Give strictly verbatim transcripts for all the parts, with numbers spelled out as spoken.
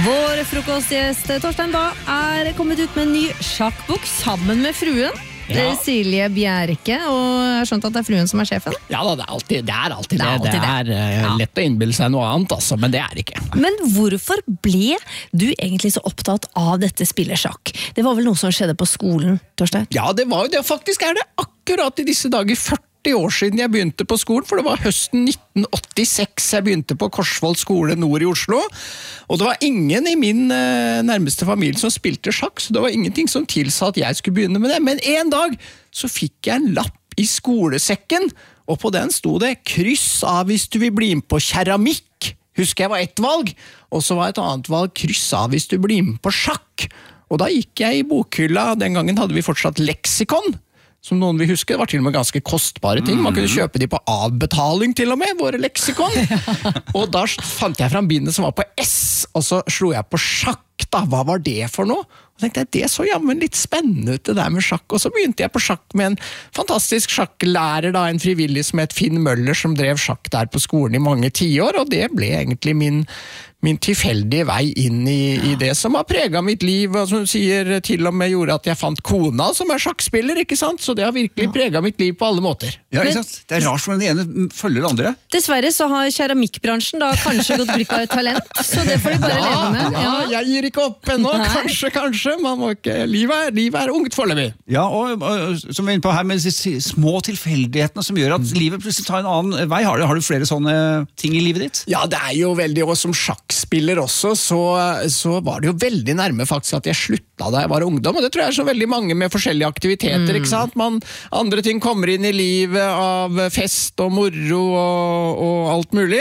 Vår frokostgjest Torstein Bae er kommet ut med en ny sjakkbok sammen med fruen. Ja. Silje Bjerke, og jeg har skjønt at det er fruen som er sjefen. Ja da, det er alltid det. Er alltid det. Det er, alltid det er det. uh, Ja. lett å innbille seg noe annet, altså, men det er det ikke. Men hvorfor ble du egentlig så opptatt av dette spillet sjakk? Det var vel noe som skjedde på skolen, Torstein? Ja, det var jo det. Faktisk er det akkurat i disse dager førti år siden jeg begynte på skolen, for det var høsten nitten åttiseks jeg begynte på Korsvoll skole nord i Oslo, og det var ingen i min uh, nærmeste familie som spilte sjakk, så det var ingenting som tilsa at jeg skulle begynne med det. Men en dag så fikk jeg en lapp i skolesekken, og på den sto det kryss av hvis du vil bli med på keramikk. Husker jeg var ett valg, og så var et annet valg kryss av hvis du blir med på sjakk. Og da gikk jeg i bokhylla, den gangen hadde vi fortsatt leksikon, som noen vil huske, det var til og med ganske kostbare ting. Man kunne kjøpe de på avbetaling til og med, våre leksikon. Og da fant jeg fram bindet som var på S, og så slo jeg på sjakk da. Hva var det for noe? Og tenkte jeg, det så jammen litt spennende ut det der med sjakk. Og så begynte jeg på sjakk med en fantastisk sjakklærer, da, en frivillig som het Finn Møller, som drev sjakk der på skolen i mange tiår, og det ble egentlig min min tilfeldige vei inn i, i det som har preget mitt liv, og som sier til og med gjorde at jeg fant kona som er sjakkspiller, ikke sant? Så det har virkelig preget mitt liv på alle måter. Ja, ikke sant? Det er rart som den ene følger den andre. Dessverre så har keramikkbransjen da kanskje gått glipp av et talent, så det får de bare leve med. Ja, jeg gir ikke opp ennå, kanskje, kanskje, man må ikke, livet er, livet er ungt foreløpig. Ja, og, og som vi er inne på her, med disse små tilfeldighetene som gjør at livet plutselig tar en annen vei. Har du, har du flere sånne ting i livet ditt? Ja, det er jo veldig, og som sjakkspiller også, så, så var det jo veldig nærme faktisk at jeg slutta da jeg var ungdom, og det tror jeg er så veldig mange med forskjellige aktiviteter, mm. ikke sant? Man, andre ting kommer inn i livet av fest og moro og, og alt mulig.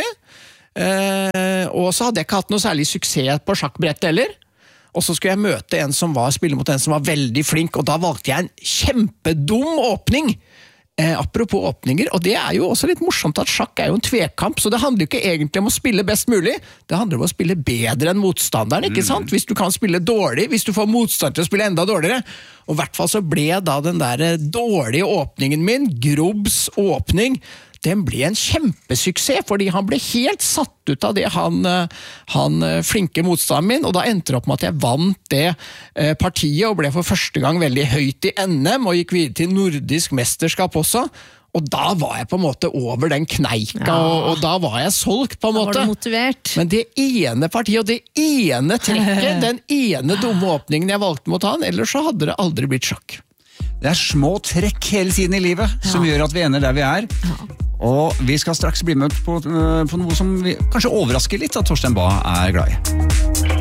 Eh, og så hadde jeg ikke hatt noe særlig suksess på sjakkbrettet heller. Og så skulle jeg møte en som var, spille mot en som var veldig flink, og da valgte jeg en kjempedum åpning. Eh, apropos åpninger, og det er jo også litt morsomt at sjakk er jo en tvekamp, så det handler jo ikke egentlig om å spille best mulig, det handler om å spille bedre enn motstanderen, ikke sant? Hvis du kan spille dårlig, hvis du får motstander til å spille enda dårligere, og i hvert fall så ble da den der dårlige åpningen min, Grubbs åpning, den ble en kjempesuksess, fordi han ble helt satt ut av det han, han flinke motstanderen min, og da endte det opp med at jeg vant det partiet, og ble for første gang veldig høyt i N M, og gikk videre til nordisk mesterskap også, og da var jeg på en måte over den kneika, ja. og, og da var jeg solgt på en måte. Da var du motivert. Men det ene partiet, og det ene trekket, den ene dumme åpningen jeg valgte mot han, ellers så hadde det aldri blitt sjakk. Det er små trekk hele tiden i livet ja. som gjør at vi ender der vi er. Ja. Og vi skal straks bli med på, på noe som vi kanskje overrasker litt at Torstein Bae er glad i.